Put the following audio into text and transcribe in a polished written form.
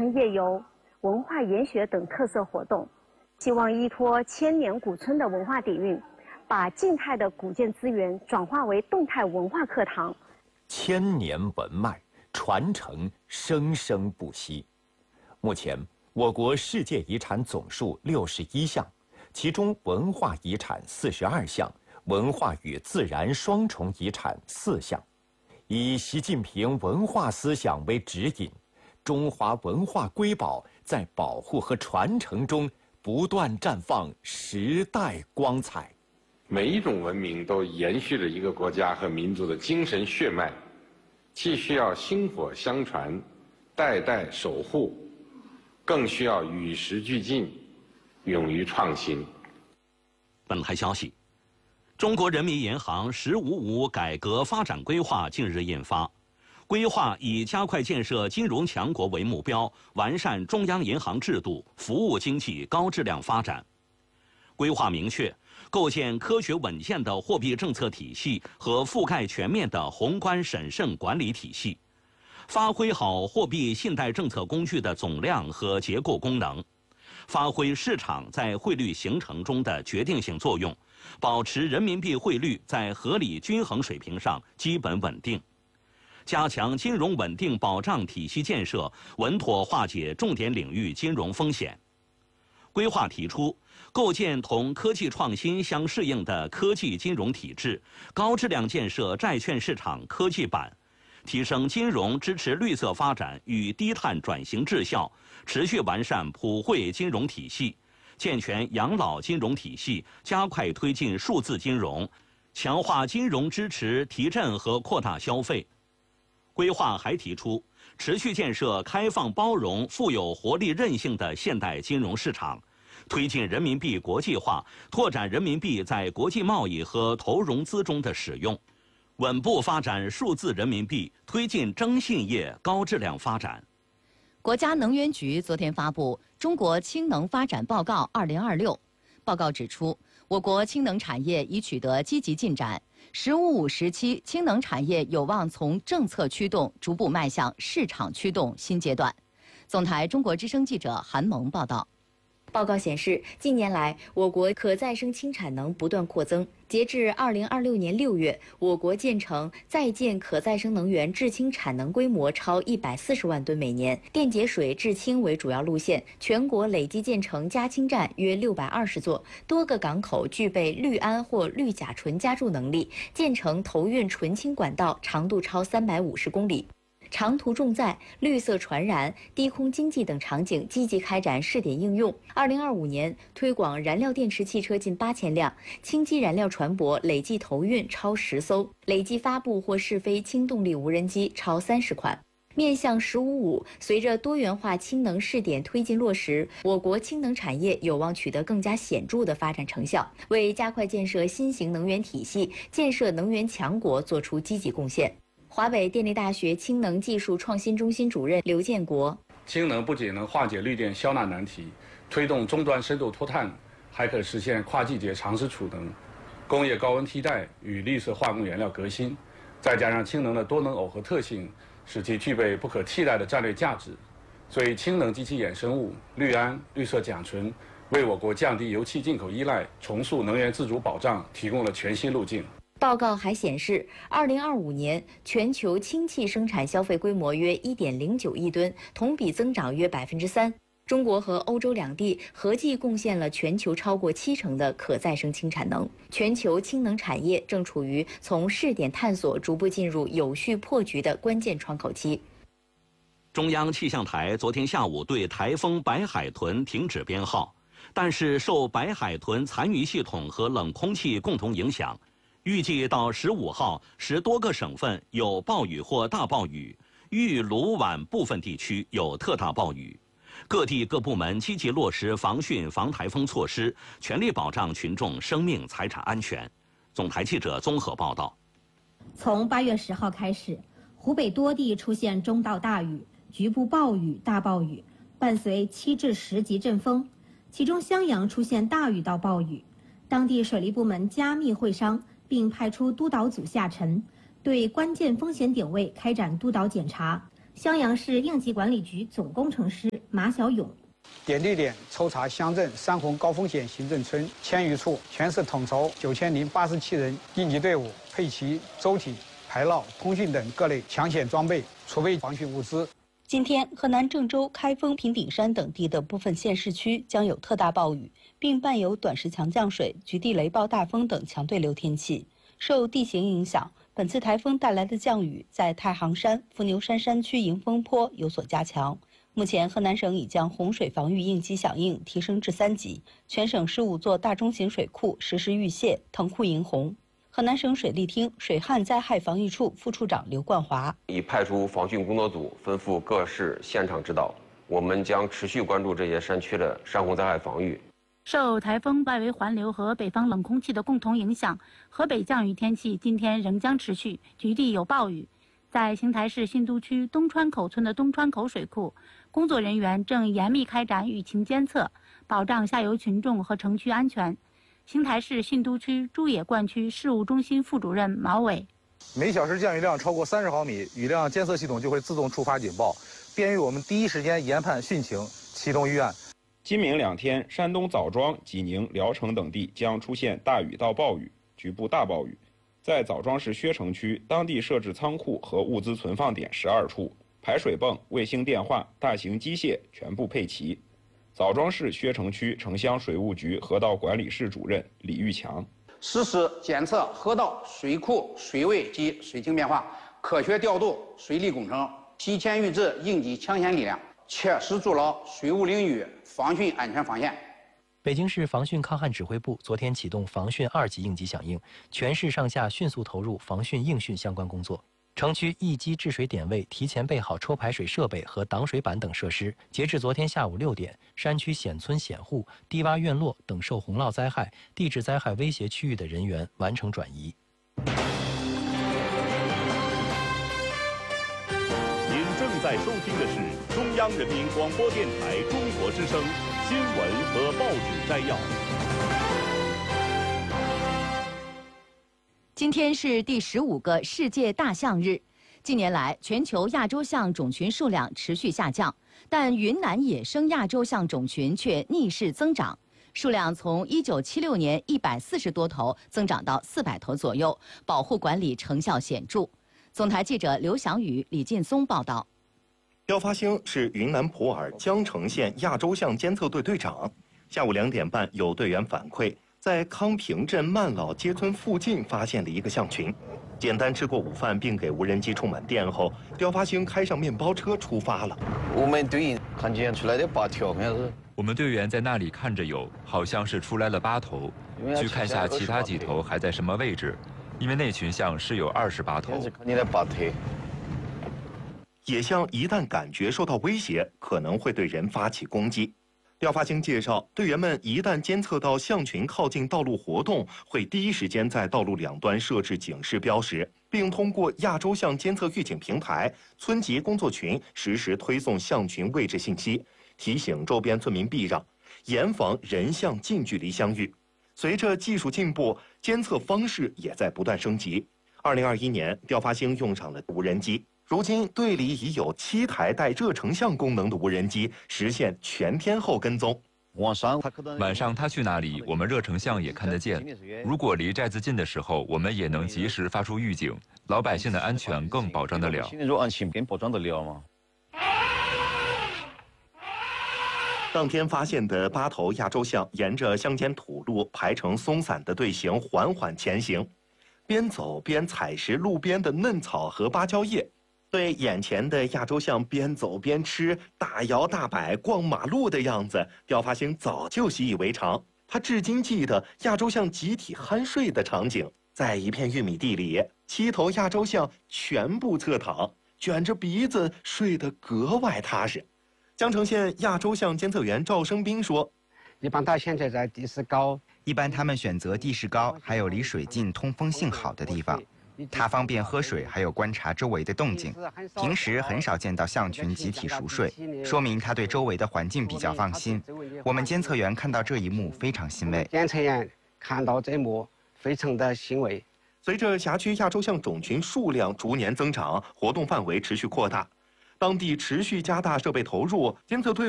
村夜游、文化研学等特色活动，希望依托千年古村的文化底蕴，把静态的古建资源转化为动态文化课堂。 千年文脉传承生生不息。目前，我国世界遗产总数61项，其中文化遗产42项，文化与自然双重遗产4项。以习近平文化思想为指引，中华文化瑰宝在保护和传承中不断绽放时代光彩。 每一种文明都延续着一个国家和民族的精神血脉，既需要薪火相传、代代守护，更需要与时俱进、勇于创新。 本台消息，中国人民银行“十五五”改革发展规划近日印发，规划以加快建设金融强国为目标，完善中央银行制度，服务经济高质量发展。规划明确，构建科学稳健的货币政策体系和覆盖全面的宏观审慎管理体系，发挥好货币信贷政策工具的总量和结构功能，发挥市场在汇率形成中的决定性作用，保持人民币汇率在合理均衡水平上基本稳定，加强金融稳定保障体系建设，稳妥化解重点领域金融风险。规划提出，构建同科技创新相适应的科技金融体制，高质量建设债券市场科技板，提升金融支持绿色发展与低碳转型质效，持续完善普惠金融体系，健全养老金融体系，加快推进数字金融，强化金融支持提振和扩大消费。规划还提出，持续建设开放包容、富有活力韧性的现代金融市场，推进人民币国际化，拓展人民币在国际贸易和投融资中的使用，稳步发展数字人民币，推进征信业高质量发展。 国家能源局昨天发布《中国氢能发展报告2026》，报告指出，我国氢能产业已取得积极进展，“15+5”时期氢能产业有望从政策驱动逐步迈向市场驱动新阶段。总台中国之声记者韩萌报道。 报告显示，近年来，我国可再生氢产能不断扩增。截至2026年6月，我国建成在建可再生能源制氢产能规模超140万吨每年，电解水制氢为主要路线，全国累计建成加氢站约620座，多个港口具备氯胺或氯甲醇加注能力，建成投运纯氢管道长度超350公里。长途重载、绿色传燃、低空经济等场景积极开展试点应用。2025年推广燃料电池汽车近8000辆，氢基燃料船舶累计投运超10艘，累计发布或试飞氢动力无人机超30款。面向“15+5”，随着多元化氢能试点推进落实，我国氢能产业有望取得更加显著的发展成效，为加快建设新型能源体系、建设能源强国作出积极贡献。华北电力大学氢能技术创新中心主任刘建国： 氢能不仅能化解绿电消纳难题，推动终端深度脱碳，还可实现跨季节长时储能、工业高温替代与绿色化工原料革新。再加上氢能的多能耦合特性，使其具备不可替代的战略价值。所以，氢能及其衍生物氯胺、绿色甲醇，为我国降低油气进口依赖、重塑能源自主保障提供了全新路径。 报告还显示，2025年全球氢气生产消费规模约1.09亿吨，同比增长约3%。中国和欧洲两地合计贡献了全球超过70%的可再生氢产能。全球氢能产业正处于从试点探索逐步进入有序破局的关键窗口期。 中央气象台昨天下午对台风白海豚停止编号，但是受白海豚残余系统和冷空气共同影响，预计到15号，10多个省份有暴雨或大暴雨，豫鲁皖部分地区有特大暴雨。各地各部门积极落实防汛防台风措施，全力保障群众生命财产安全。总台记者综合报道。 从8月10号开始，湖北多地出现中到大雨、局部暴雨、大暴雨，伴随7至10级阵风，其中襄阳出现大雨到暴雨。当地水利部门加密会商，并派出督导组下沉，对关键风险点位开展督导检查， 襄阳市应急管理局总工程师马小勇。 点对点抽查乡镇3红高风险行政村1000余处，全市统筹9087人应急队伍，配齐舟艇、排涝、通讯等各类抢险装备，储备防汛物资。 今天，河南郑州、开封、平顶山等地的部分县市区将有特大暴雨，并伴有短时强降水、局地雷暴大风等强对流天气。受地形影响，本次台风带来的降雨在太行山、伏牛山山区迎风坡有所加强。目前，河南省已将洪水防御应急响应提升至3级，全省15座大中型水库实施预泄，腾库迎洪。河南省水利厅水旱灾害防御处副处长刘冠华已派出防汛工作组，吩咐各市现场指导。我们将持续关注这些山区的山洪灾害防御。 受台风外围环流和北方冷空气的共同影响，河北降雨天气今天仍将持续，局地有暴雨。在邢台市新都区东川口村的东川口水库，工作人员正严密开展雨情监测，保障下游群众和城区安全。邢台市新都区朱野灌区事务中心副主任毛伟： 每小时降雨量超过30毫米，雨量监测系统就会自动触发警报，便于我们第一时间研判汛情，启动预案。 今明2天，山东枣庄、济宁、聊城等地将出现大雨到暴雨，局部大暴雨。在枣庄市薛城区，当地设置仓库和物资存放点12处，排水泵、卫星电话、大型机械全部配齐。枣庄市薛城区城乡水务局河道管理室主任李玉强： 实时检测河道、水库水位及水情变化，科学调度水利工程，提前预置应急抢险力量，切实筑牢水务领域防汛安全防线。 北京市防汛抗旱指挥部昨天启动防汛2级应急响应，全市上下迅速投入防汛应汛相关工作。城区一级治水点位提前备好抽排水设备和挡水板等设施。截至昨天下午6点，山区险村险户、低洼院落等受洪涝灾害、地质灾害威胁区域的人员完成转移。 您正在收听的是中央人民广播电台中国之声新闻和报纸摘要。 今天是第15个世界大象日。近年来，全球亚洲象种群数量持续下降，但云南野生亚洲象种群却逆势增长，数量从1976年140多头增长到400头左右，保护管理成效显著。总台记者刘翔宇、李劲松报道。 刁发兴是云南普洱江城县亚洲象监测队队长。下午2点半，有队员反馈，在康平镇曼老街村附近发现了一个象群。简单吃过午饭，并给无人机充满电后，刁发兴开上面包车出发了。 我们队员看见出来的8条， 我们队员在那里看着有，好像是出来了8头，去看下其他几头还在什么位置，因为那群象是有28头。 野象一旦感觉受到威胁，可能会对人发起攻击。刁发兴介绍，队员们一旦监测到象群靠近道路活动，会第一时间在道路两端设置警示标识，并通过亚洲象监测预警平台、村级工作群实时推送象群位置信息，提醒周边村民避让，严防人象近距离相遇。随着技术进步，监测方式也在不断升级。2021年，刁发兴用上了无人机。如今，队里已有7台带热成像功能的无人机，实现全天候跟踪。 晚上他去哪里，我们热成像也看得见。如果离寨子近的时候，我们也能及时发出预警，老百姓的安全更保障得了。 当天发现的8头亚洲象，沿着乡间土路排成松散的队形，缓缓前行，边走边采食路边的嫩草和芭蕉叶。对眼前的亚洲象边走边吃、大摇大摆逛马路的样子，刁发兴早就习以为常。他至今记得亚洲象集体酣睡的场景，在一片玉米地里，7头亚洲象全部侧躺，卷着鼻子睡得格外踏实。江城县亚洲象监测员赵生斌说：“ 一般它现在在地势高， 一般他们选择地势高，还有离水近、通风性好的地方。它方便喝水，还有观察周围的动静。平时很少见到象群集体熟睡，说明它对周围的环境比较放心。我们监测员看到这一幕非常欣慰。 监测员看到这一幕非常的欣慰。” 随着辖区亚洲象种群数量逐年增长，活动范围持续扩大， 当地持续加大设备投入，监测队